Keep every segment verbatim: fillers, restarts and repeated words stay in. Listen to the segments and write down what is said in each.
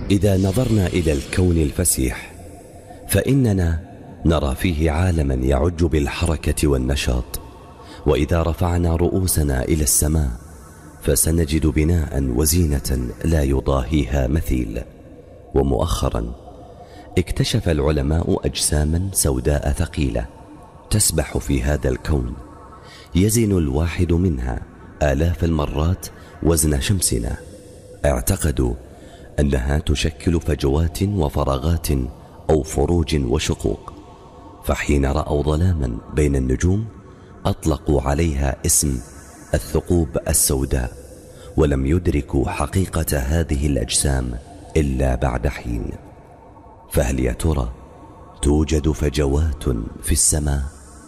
إذا نظرنا إلى الكون الفسيح فإننا نرى فيه عالما يعج بالحركة والنشاط، وإذا رفعنا رؤوسنا إلى السماء فسنجد بناء وزينة لا يضاهيها مثيل. ومؤخرا اكتشف العلماء أجساما سوداء ثقيلة تسبح في هذا الكون، يزن الواحد منها آلاف المرات وزن شمسنا. اعتقدوا أنها تشكل فجوات وفراغات أو فروج وشقوق، فحين رأوا ظلاما بين النجوم أطلقوا عليها اسم الثقوب السوداء، ولم يدركوا حقيقة هذه الأجسام إلا بعد حين. فهل يا ترى توجد فجوات في السماء؟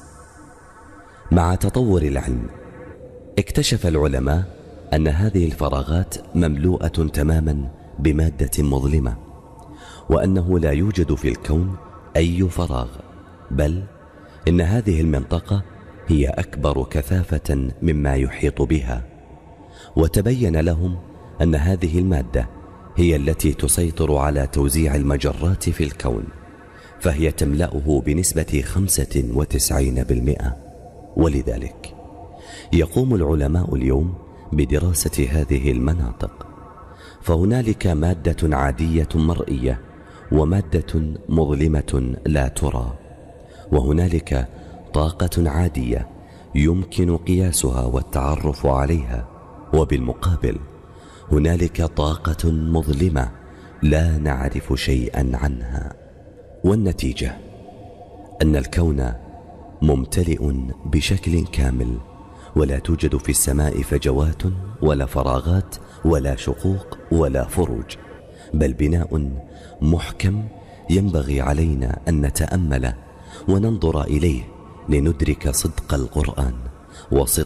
مع تطور العلم اكتشف العلماء أن هذه الفراغات مملوءة تماما بمادة مظلمة، وأنه لا يوجد في الكون أي فراغ، بل إن هذه المنطقة هي أكبر كثافة مما يحيط بها. وتبين لهم أن هذه المادة هي التي تسيطر على توزيع المجرات في الكون، فهي تملأه بنسبة خمسة وتسعين بالمئة. ولذلك يقوم العلماء اليوم بدراسة هذه المناطق، فهنالك مادة عادية مرئية ومادة مظلمة لا ترى، وهنالك طاقة عادية يمكن قياسها والتعرف عليها، وبالمقابل هنالك طاقة مظلمة لا نعرف شيئا عنها. والنتيجة أن الكون ممتلئ بشكل كامل، ولا توجد في السماء فجوات ولا فراغات ولا شقوق ولا فروج، بل بناء محكم ينبغي علينا أن نتأمل وننظر إليه لندرك صدق القرآن وصدق